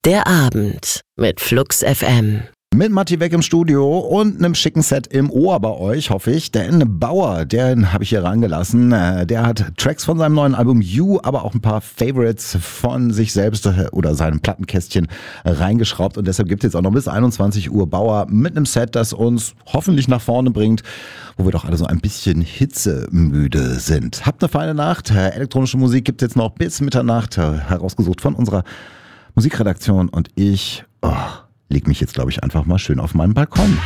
Der Abend mit Flux FM. Mit Matti weg im Studio und einem schicken Set im Ohr bei euch, hoffe ich. Denn Bauer, den habe ich hier rangelassen. Der hat Tracks von seinem neuen Album You, aber auch ein paar Favorites von sich selbst oder seinem Plattenkästchen reingeschraubt. Und deshalb gibt es jetzt auch noch bis 21 Uhr Bauer mit einem Set, das uns hoffentlich nach vorne bringt, wo wir doch alle so ein bisschen hitzemüde sind. Habt eine feine Nacht. Elektronische Musik gibt es jetzt noch bis Mitternacht, herausgesucht von unserer Musikredaktion. Und ich leg mich jetzt, glaube ich, einfach mal schön auf meinen Balkon.